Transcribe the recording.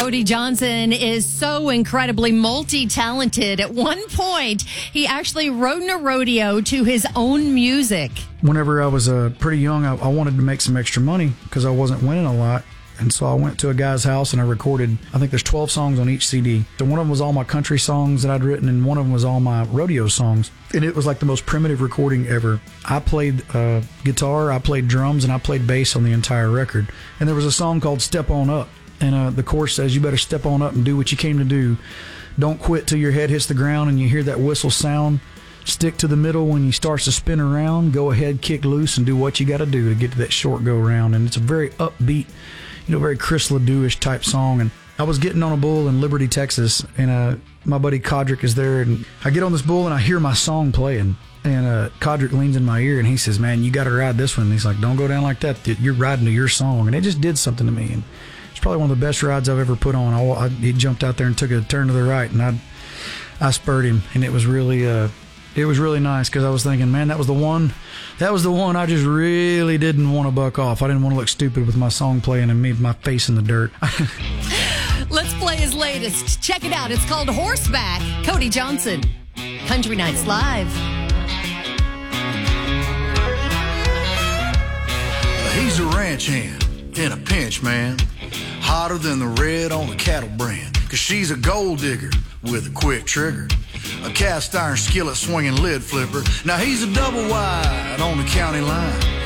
Cody Johnson is so incredibly multi-talented. At one point, he actually rode in a rodeo to his own music. Whenever I was pretty young, I wanted to make some extra money because I wasn't winning a lot. And so I went to a guy's house and I recorded, I think there's 12 songs on each CD. So one of them was all my country songs that I'd written and one of them was all my rodeo songs. And it was like the most primitive recording ever. I played guitar, I played drums, and I played bass on the entire record. And there was a song called Step On Up. And the chorus says, you better step on up and do what you came to do. Don't quit till your head hits the ground and you hear that whistle sound. Stick to the middle when you starts to spin around. Go ahead, kick loose, and do what you got to do to get to that short go round. And it's a very upbeat, very Chris Ledoux-ish type song. And I was getting on a bull in Liberty, Texas, and my buddy Codrick is there, and I get on this bull and I hear my song playing, and Codrick leans in my ear and he says, man, you got to ride this one. And he's like, don't go down like that. You're riding to your song. And it just did something to me. And it's probably one of the best rides I've ever put on. He jumped out there and took a turn to the right, and I spurred him, and it was really nice because I was thinking, man, that was the one I just really didn't want to buck off. I didn't want to look stupid with my song playing and my face in the dirt. Let's play his latest. Check it out. It's called Horseback. Cody Johnson, Country Nights Live. He's a ranch hand in a pinch, man. Hotter than the red on the cattle brand. 'Cause she's a gold digger with a quick trigger. A cast iron skillet swinging lid flipper. Now he's a double wide on the county line.